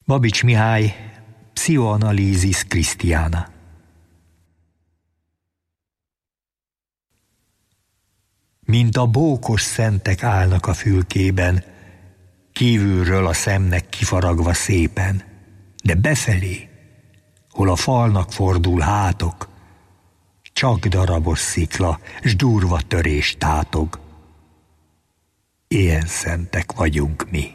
Babics Mihály, Pszichoanalízis Christiana. Mint a bókos szentek állnak a fülkében, kívülről a szemnek kifaragva szépen, de befelé, hol a falnak fordul hátok, csak darabos szikla, s durva törés tátog. Ilyen szentek vagyunk mi.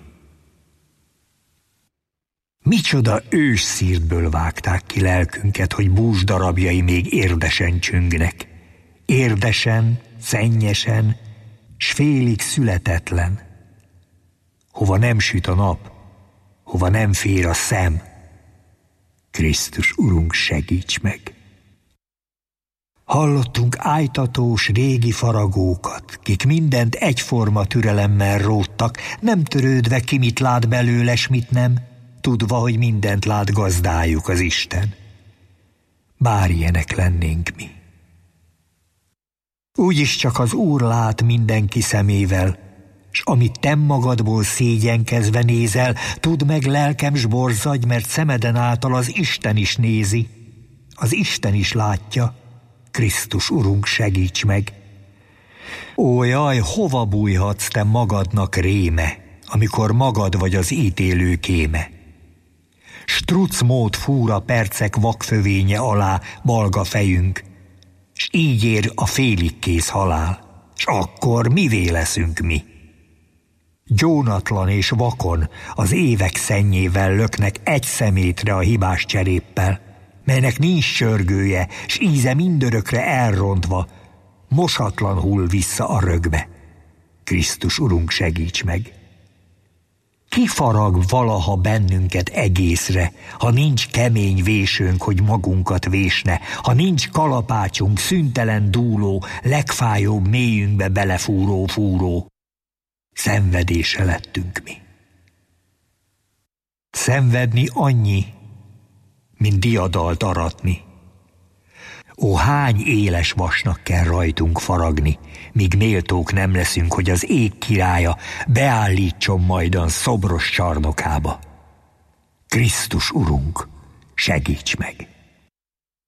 Micsoda ős szírtből vágták ki lelkünket, hogy búzsdarabjai még érdesen csüngnek. Érdesen, szennyesen, s félig születetlen. Hova nem süt a nap, hova nem fér a szem, Krisztus Urunk, segíts meg! Hallottunk ájtatós régi faragókat, kik mindent egyforma türelemmel róttak, nem törődve ki mit lát belőle, s mit nem, tudva, hogy mindent lát gazdájuk az Isten. Bár ilyenek lennénk mi. Úgyis csak az Úr lát mindenki szemével, s amit te magadból szégyenkezve nézel, tudd meg, lelkem, s borzadj, mert szemeden által az Isten is nézi. Az Isten is látja. Krisztus Urunk, segíts meg! Ó, jaj, hova bújhatsz te magadnak réme, amikor magad vagy az ítélő kéme? Strucmód fúr a percek vakfövénye alá balga fejünk, s így ér a félig kész halál, s akkor mivé leszünk mi? Gyónatlan és vakon az évek szennyével löknek egy szemétre a hibás cseréppel, melynek nincs sörgője, s íze mindörökre elrontva, mosatlan hull vissza a rögbe. Krisztus Urunk, segíts meg! Ki farag valaha bennünket egészre, ha nincs kemény vésőnk, hogy magunkat vésne, ha nincs kalapácsunk, szüntelen dúló, legfájóbb mélyünkbe belefúró fúró? Szenvedése lettünk mi. Szenvedni annyi, mint diadalt aratni. Ó, hány éles vasnak kell rajtunk faragni, míg méltók nem leszünk, hogy az ég királya beállítson majdan szobros csarnokába. Krisztus Urunk, segíts meg!